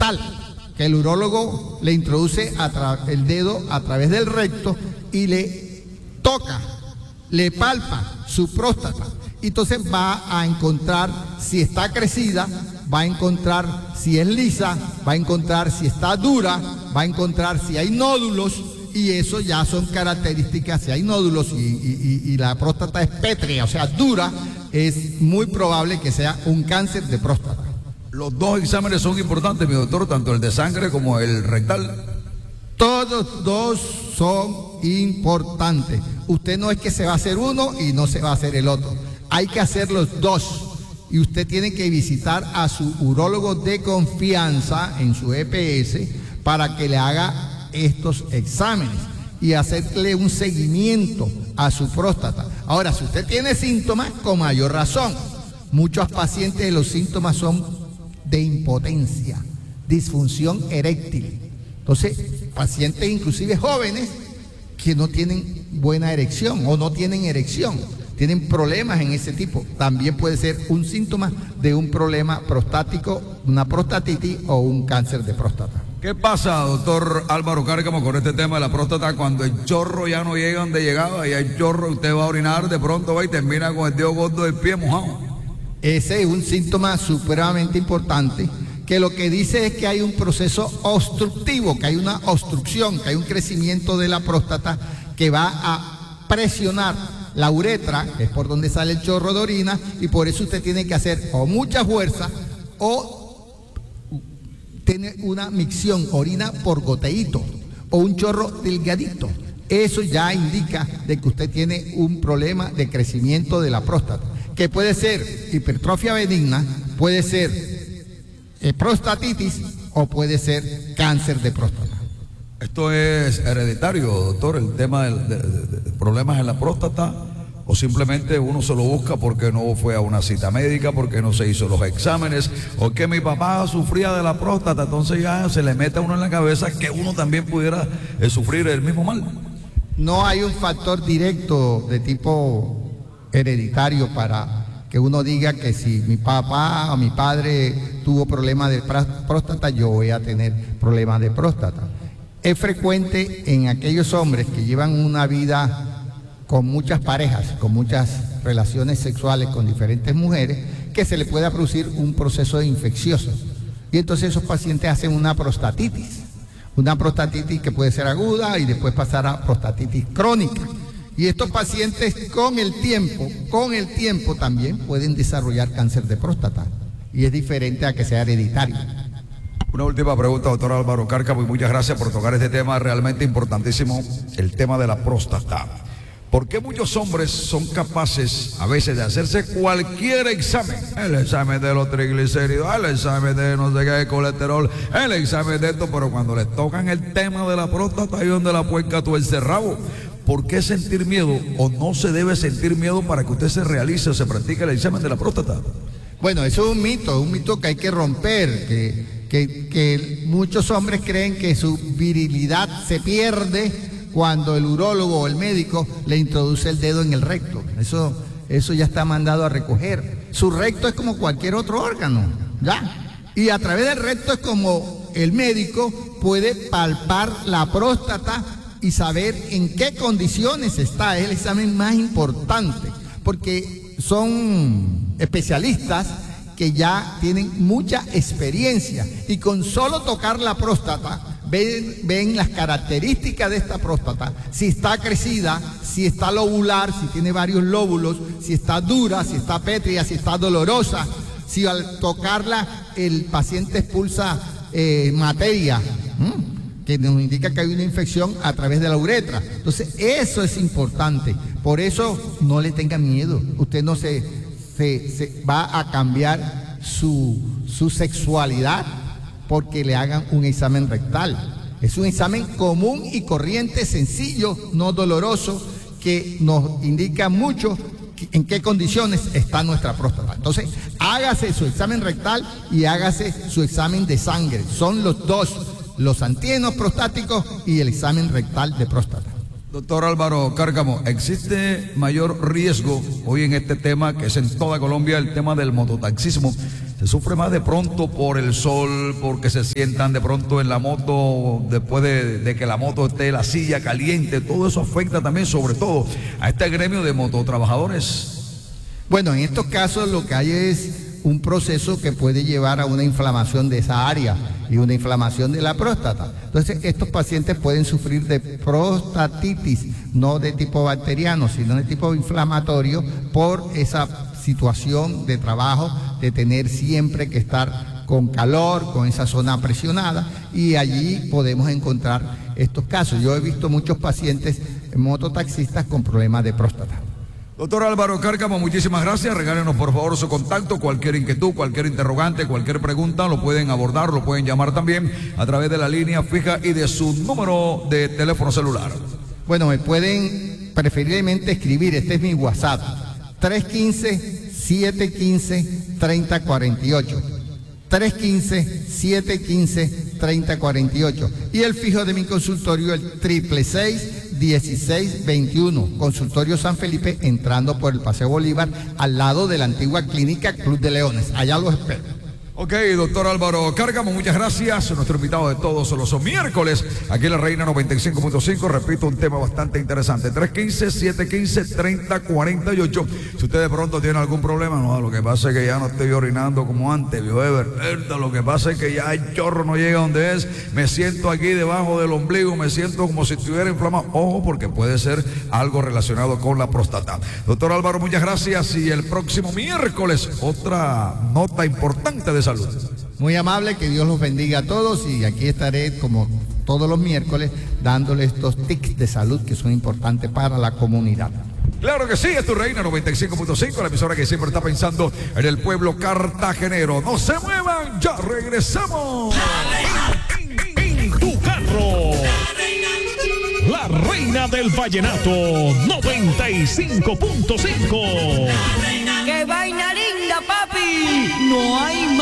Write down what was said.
rectal, que el urólogo le introduce el dedo a través del recto y le toca, le palpa su próstata. Entonces va a encontrar si está crecida, va a encontrar si es lisa, va a encontrar si está dura, va a encontrar si hay nódulos, y eso ya son características. Si hay nódulos y la próstata es pétrea, o sea, dura, es muy probable que sea un cáncer de próstata. Los dos exámenes son importantes, mi doctor, tanto el de sangre como el rectal. Todos dos son importantes. Usted no es que se va a hacer uno y no se va a hacer el otro. Hay que hacer los dos. Y usted tiene que visitar a su urólogo de confianza en su EPS para que le haga estos exámenes y hacerle un seguimiento a su próstata. Ahora, si usted tiene síntomas, con mayor razón. Muchos pacientes, los síntomas son de impotencia, disfunción eréctil. Entonces, pacientes inclusive jóvenes que no tienen buena erección o no tienen erección, tienen problemas en ese tipo. También puede ser un síntoma de un problema prostático, una prostatitis o un cáncer de próstata. ¿Qué pasa, doctor Álvaro Cárcamo, con este tema de la próstata cuando el chorro ya no llega donde llegaba y el chorro usted va a orinar, de pronto va y termina con el dedo gordo del pie mojado? Ese es un síntoma supremamente importante, que lo que dice es que hay un proceso obstructivo, que hay una obstrucción, que hay un crecimiento de la próstata que va a presionar la uretra, que es por donde sale el chorro de orina, y por eso usted tiene que hacer o mucha fuerza o tiene una micción, orina por goteíto o un chorro delgadito. Eso ya indica de que usted tiene un problema de crecimiento de la próstata, que puede ser hipertrofia benigna, puede ser prostatitis o puede ser cáncer de próstata. ¿Esto es hereditario, doctor, el tema de problemas en la próstata? ¿O simplemente uno se lo busca porque no fue a una cita médica, porque no se hizo los exámenes, o que mi papá sufría de la próstata, entonces ya se le mete a uno en la cabeza que uno también pudiera sufrir el mismo mal? No hay un factor directo de tipo hereditario para que uno diga que si mi papá o mi padre tuvo problemas de próstata, yo voy a tener problemas de próstata. Es frecuente en aquellos hombres que llevan una vida con muchas parejas, con muchas relaciones sexuales con diferentes mujeres, que se le pueda producir un proceso infeccioso. Y entonces esos pacientes hacen una prostatitis que puede ser aguda y después pasar a prostatitis crónica. Y estos pacientes con el tiempo también pueden desarrollar cáncer de próstata. Y es diferente a que sea hereditario. Una última pregunta, doctor Álvaro Cárcamo, y muchas gracias por tocar este tema realmente importantísimo, el tema de la próstata. ¿Por qué muchos hombres son capaces a veces de hacerse cualquier examen? El examen de los triglicéridos, el examen de no sé qué, de colesterol, el examen de esto, pero cuando les tocan el tema de la próstata, ahí donde la puerca tuerce el rabo. ¿Por qué sentir miedo o no se debe sentir miedo para que usted se realice o se practique el examen de la próstata? Bueno, eso es un mito que hay que romper, que muchos hombres creen que su virilidad se pierde cuando el urólogo o el médico le introduce el dedo en el recto. Eso ya está mandado a recoger. Su recto es como cualquier otro órgano, ¿ya? Y a través del recto es como el médico puede palpar la próstata y saber en qué condiciones está. Es el examen más importante, porque son especialistas que ya tienen mucha experiencia y con solo tocar la próstata ven las características de esta próstata, si está crecida, si está lobular, si tiene varios lóbulos, si está dura, si está pétrea, si está dolorosa, si al tocarla el paciente expulsa materia, que nos indica que hay una infección a través de la uretra. Entonces eso es importante, por eso no le tengan miedo. Usted no se va a cambiar su sexualidad porque le hagan un examen rectal. Es un examen común y corriente, sencillo, no doloroso, que nos indica mucho en qué condiciones está nuestra próstata. Entonces, hágase su examen rectal y hágase su examen de sangre. Son los dos, los antígenos prostáticos y el examen rectal de próstata. Doctor Álvaro Cárcamo, ¿existe mayor riesgo hoy en este tema, que es en toda Colombia, el tema del mototaxismo? Se sufre más de pronto por el sol, porque se sientan de pronto en la moto después de que la moto esté la silla caliente. Todo eso afecta también, sobre todo, a este gremio de mototrabajadores. Bueno, en estos casos lo que hay es un proceso que puede llevar a una inflamación de esa área y una inflamación de la próstata. Entonces, estos pacientes pueden sufrir de prostatitis, no de tipo bacteriano, sino de tipo inflamatorio, por esa situación de trabajo, de tener siempre que estar con calor, con esa zona presionada, y allí podemos encontrar estos casos. Yo he visto muchos pacientes mototaxistas con problemas de próstata. Doctor Álvaro Cárcamo, muchísimas gracias. Regálenos por favor su contacto. Cualquier inquietud, cualquier interrogante, cualquier pregunta, lo pueden abordar, lo pueden llamar también a través de la línea fija y de su número de teléfono celular. Bueno, me pueden preferiblemente escribir, este es mi WhatsApp, 315-715-3048. 315-715-3048. Y el fijo de mi consultorio, el 666-1621. Consultorio San Felipe, entrando por el Paseo Bolívar, al lado de la antigua clínica Club de Leones. Allá los espero. Ok, doctor Álvaro Cárcamo, muchas gracias. Nuestro invitado de todos los miércoles, aquí en La Reina 95.5. Repito, un tema bastante interesante. 315-715-3048. Si usted de pronto tiene algún problema, no, lo que pasa es que ya no estoy orinando como antes, vio Ever. Lo que pasa es que ya el chorro no llega donde es. Me siento aquí debajo del ombligo, me siento como si estuviera inflamado. Ojo, porque puede ser algo relacionado con la próstata. Doctor Álvaro, muchas gracias. Y el próximo miércoles, otra nota importante de salud. Muy amable, que Dios los bendiga a todos, y aquí estaré como todos los miércoles dándoles estos tips de salud que son importantes para la comunidad. Claro que sí, es tu Reina 95.5, la emisora que siempre está pensando en el pueblo cartagenero. No se muevan, ya regresamos. En tu carro, la Reina del Vallenato 95.5. ¡Qué vaina linda, papi! No hay